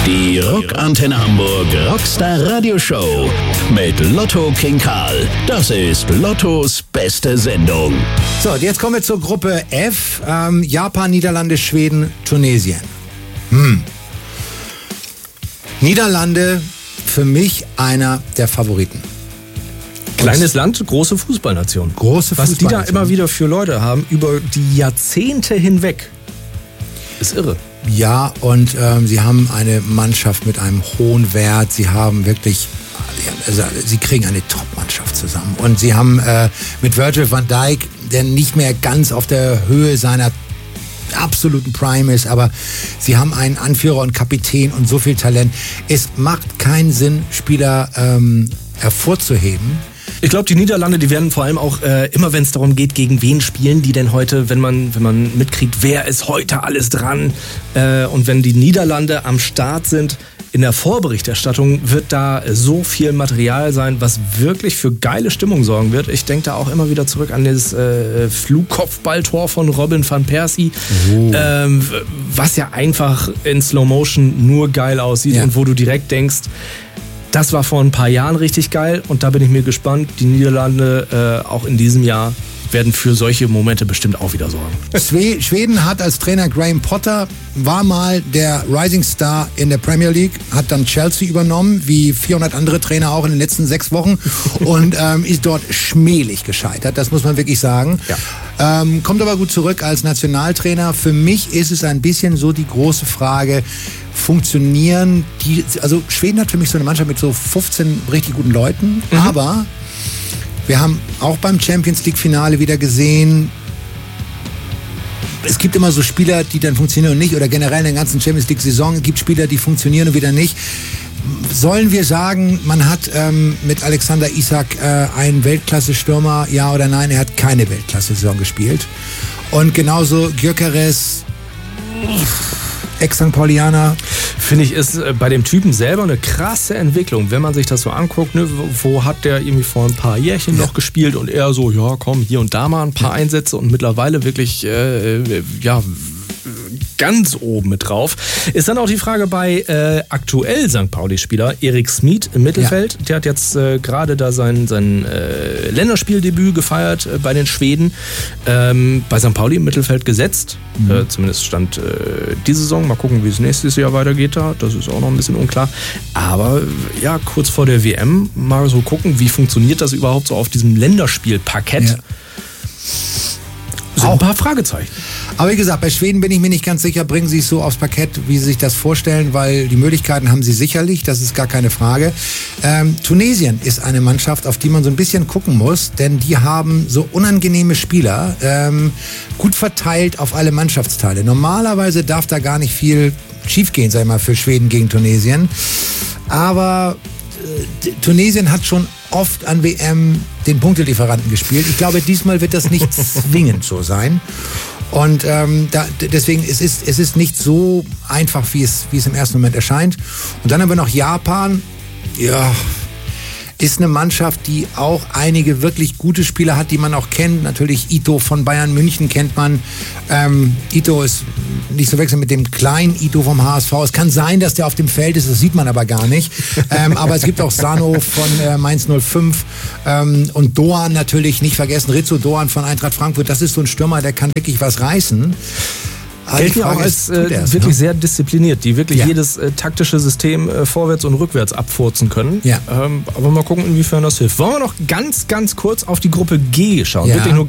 Die Rockantenne Hamburg Rockstar Radio Show mit Lotto King Karl. Das ist Lottos beste Sendung. So, jetzt kommen wir zur Gruppe F. Japan, Niederlande, Schweden, Tunesien. Niederlande für mich einer der Favoriten. Kleines Land, große Fußballnation. Was die da immer wieder für Leute haben, über die Jahrzehnte hinweg, ist irre. Ja, und sie haben eine Mannschaft mit einem hohen Wert. Sie haben wirklich, sie kriegen eine Top-Mannschaft zusammen. Und sie haben mit Virgil van Dijk, der nicht mehr ganz auf der Höhe seiner absoluten Prime ist, aber sie haben einen Anführer und Kapitän und so viel Talent. Es macht keinen Sinn, Spieler hervorzuheben. Ich glaube, die Niederlande, die werden vor allem auch immer, wenn es darum geht, gegen wen spielen die denn heute, wenn man mitkriegt, wer ist heute alles dran. Und wenn die Niederlande am Start sind, in der Vorberichterstattung wird da so viel Material sein, was wirklich für geile Stimmung sorgen wird. Ich denke da auch immer wieder zurück an das Flugkopfballtor von Robin van Persie, was ja einfach in Slow Motion nur geil aussieht und wo du direkt denkst, das war vor ein paar Jahren richtig geil und da bin ich mir gespannt. Die Niederlande auch in diesem Jahr werden für solche Momente bestimmt auch wieder sorgen. Schweden hat als Trainer Graham Potter, war mal der Rising Star in der Premier League, hat dann Chelsea übernommen, wie 400 andere Trainer auch in den letzten 6 Wochen und ist dort schmählich gescheitert, das muss man wirklich sagen. Ja. Kommt aber gut zurück als Nationaltrainer. Für mich ist es ein bisschen so die große Frage, funktionieren die, also Schweden hat für mich so eine Mannschaft mit so 15 richtig guten Leuten, aber wir haben auch beim Champions League Finale wieder gesehen, es gibt immer so Spieler, die dann funktionieren und nicht, oder generell in der ganzen Champions League Saison gibt Spieler, die funktionieren und wieder nicht. Sollen wir sagen, man hat mit Alexander Isak einen Weltklasse-Stürmer, ja oder nein? Er hat keine Weltklasse-Saison gespielt. Und genauso Gyökeres, Ex-St. Paulianer. Finde ich, ist bei dem Typen selber eine krasse Entwicklung. Wenn man sich das so anguckt, ne, wo hat der irgendwie vor ein paar Jährchen noch gespielt und er so, ja komm, hier und da mal ein paar Einsätze und mittlerweile wirklich, ganz oben mit drauf. Ist dann auch die Frage bei aktuell St. Pauli-Spieler Erik Smit im Mittelfeld. Ja. Der hat jetzt gerade da sein Länderspieldebüt gefeiert bei den Schweden. Bei St. Pauli im Mittelfeld gesetzt. Zumindest stand die Saison. Mal gucken, wie es nächstes Jahr weitergeht da. Das ist auch noch ein bisschen unklar. Aber ja, kurz vor der WM mal so gucken, wie funktioniert das überhaupt so auf diesem Länderspielparkett. Ja. Sind ein paar Fragezeichen. Aber wie gesagt, bei Schweden bin ich mir nicht ganz sicher, bringen sie es so aufs Parkett, wie sie sich das vorstellen, weil die Möglichkeiten haben sie sicherlich, das ist gar keine Frage. Tunesien ist eine Mannschaft, auf die man so ein bisschen gucken muss, denn die haben so unangenehme Spieler, gut verteilt auf alle Mannschaftsteile. Normalerweise darf da gar nicht viel schiefgehen, sag ich mal, für Schweden gegen Tunesien. Aber Tunesien hat schon oft an WM den Punktelieferanten gespielt. Ich glaube, diesmal wird das nicht zwingend so sein. Und deswegen, es ist nicht so einfach, wie es im ersten Moment erscheint. Und dann haben wir noch Japan. Ja, ist eine Mannschaft, die auch einige wirklich gute Spieler hat, die man auch kennt. Natürlich Ito von Bayern München kennt man. Ito ist nicht zu wechseln mit dem kleinen Ito vom HSV. Es kann sein, dass der auf dem Feld ist, das sieht man aber gar nicht. Aber es gibt auch Sano von Mainz 05 und Doan natürlich, nicht vergessen, Rizzo Doan von Eintracht Frankfurt. Das ist so ein Stürmer, der kann wirklich was reißen. Gelten ja auch als wirklich sehr diszipliniert, die wirklich jedes taktische System vorwärts und rückwärts abfurzen können. Ja. Aber mal gucken, inwiefern das hilft. Wollen wir noch ganz, ganz kurz auf die Gruppe G schauen? Ja. Wirklich nur